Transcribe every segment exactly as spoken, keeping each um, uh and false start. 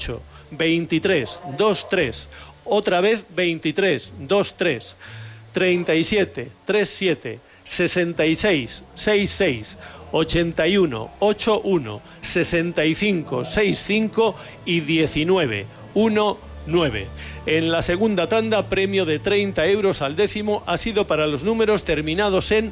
ocho, veintitrés, veintitrés, otra vez veintitrés, veintitrés, treinta y siete, treinta y siete, sesenta y seis, sesenta y seis, ochenta y uno, ochenta y uno, sesenta y cinco, sesenta y cinco y diecinueve, diecinueve. En la segunda tanda, premio de treinta euros al décimo ha sido para los números terminados en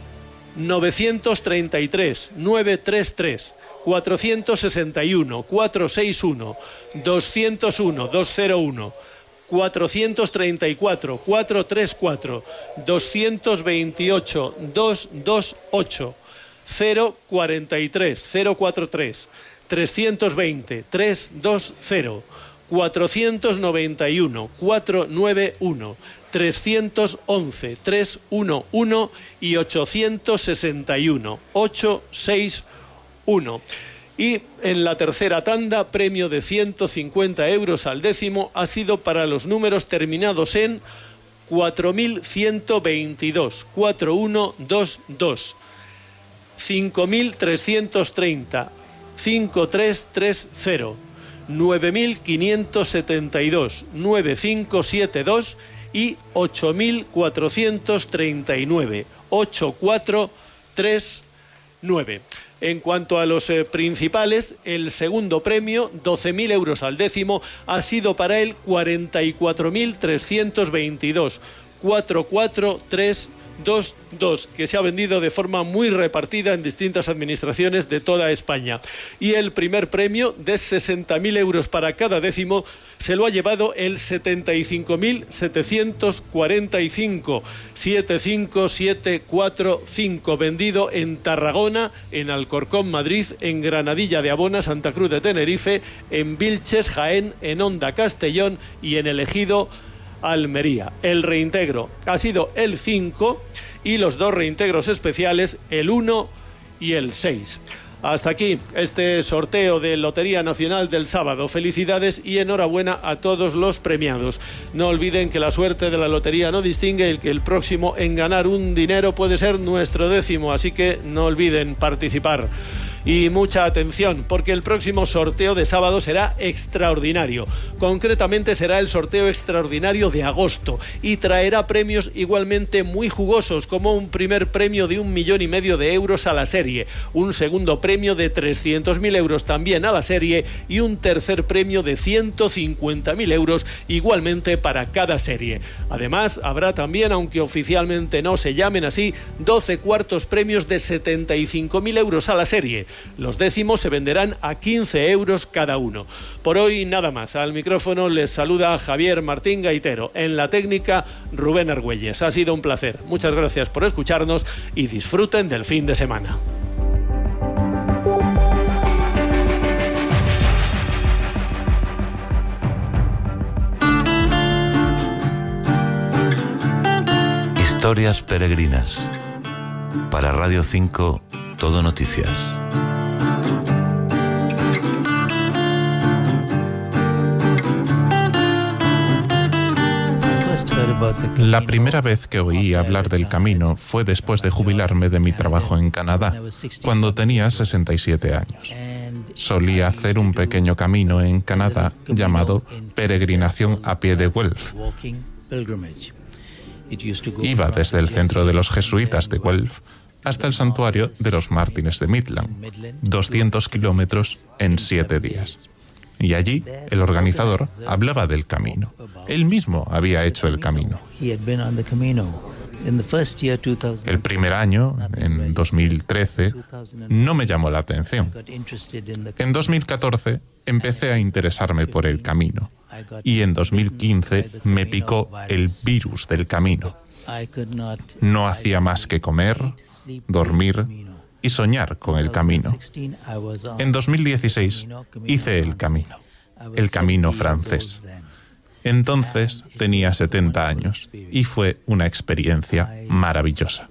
novecientos treinta y tres, novecientos treinta y tres, cuatrocientos sesenta y uno, cuatrocientos sesenta y uno, doscientos uno, doscientos uno, cuatrocientos treinta y cuatro, cuatrocientos treinta y cuatro, doscientos veintiocho, doscientos veintiocho, cero cuarenta y tres, cero cuarenta y tres, trescientos veinte, trescientos veinte, cuatrocientos noventa y uno, cuatrocientos noventa y uno, trescientos once, trescientos once y ochocientos sesenta y uno, ochocientos sesenta y uno. Y en la tercera tanda, premio de ciento cincuenta euros al décimo ha sido para los números terminados en cuatro mil ciento veintidós, cuatro mil ciento veintidós, cinco mil trescientos treinta, cinco mil trescientos treinta, nueve mil quinientos setenta y dos, nueve mil quinientos setenta y dos y ocho mil cuatrocientos treinta y nueve, ocho mil cuatrocientos treinta y nueve. En cuanto a los eh, principales, el segundo premio, doce mil euros al décimo, ha sido para él cuarenta y cuatro mil trescientos veintidós, cuatro cuatro tres dos dos, que se ha vendido de forma muy repartida en distintas administraciones de toda España. Y el primer premio, de sesenta mil euros para cada décimo, se lo ha llevado el setenta y cinco mil setecientos cuarenta y cinco, setenta y cinco mil setecientos cuarenta y cinco, vendido en Tarragona, en Alcorcón, Madrid, en Granadilla de Abona, Santa Cruz de Tenerife, en Vilches, Jaén, en Onda, Castellón y en el Ejido, Almería. El reintegro ha sido el cinco y los dos reintegros especiales el uno y el seis. Hasta aquí este sorteo de Lotería Nacional del sábado. Felicidades y enhorabuena a todos los premiados. No olviden que la suerte de la lotería no distingue y que el próximo en ganar un dinero puede ser nuestro décimo, así que no olviden participar. Y mucha atención, porque el próximo sorteo de sábado será extraordinario. Concretamente será el sorteo extraordinario de agosto y traerá premios igualmente muy jugosos, como un primer premio de un millón y medio de euros a la serie, un segundo premio de trescientos mil euros también a la serie y un tercer premio de ciento cincuenta mil euros igualmente para cada serie. Además, habrá también, aunque oficialmente no se llamen así, doce cuartos premios de setenta y cinco mil euros a la serie. Los décimos se venderán a quince euros cada uno. Por hoy nada más. Al micrófono les saluda Javier Martín Gaitero. En la técnica, Rubén Argüelles. Ha sido un placer. Muchas gracias por escucharnos y disfruten del fin de semana. Historias peregrinas. Para Radio cinco, Todo Noticias. La primera vez que oí hablar del camino fue después de jubilarme de mi trabajo en Canadá, cuando tenía sesenta y siete años. Solía hacer un pequeño camino en Canadá llamado Peregrinación a pie de Guelph. Iba desde el centro de los jesuitas de Guelph hasta el santuario de los mártires de Midland, doscientos kilómetros en siete días. Y allí el organizador hablaba del camino. Él mismo había hecho el camino. El primer año, en dos mil trece, no me llamó la atención. En dos mil catorce empecé a interesarme por el camino. Y en dos mil quince me picó el virus del camino. No hacía más que comer, dormir y soñar con el camino. En dos mil dieciséis hice el camino, el camino francés. Entonces tenía setenta años y fue una experiencia maravillosa.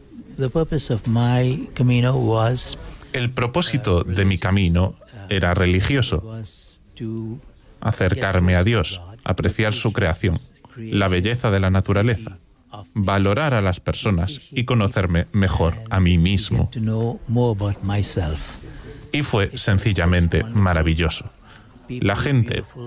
El propósito de mi camino era religioso: acercarme a Dios, apreciar su creación, la belleza de la naturaleza, valorar a las personas y conocerme mejor a mí mismo. Y fue sencillamente maravilloso. La gente